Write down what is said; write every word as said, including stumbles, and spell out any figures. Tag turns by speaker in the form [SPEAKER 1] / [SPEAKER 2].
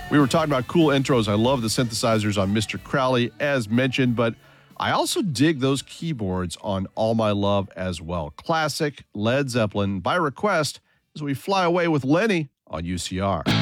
[SPEAKER 1] We were talking about cool intros. I love the synthesizers on Mister Crowley, as mentioned, but I also dig those keyboards on All My Love as well. Classic Led Zeppelin by request as we fly away with Lenny on U C R.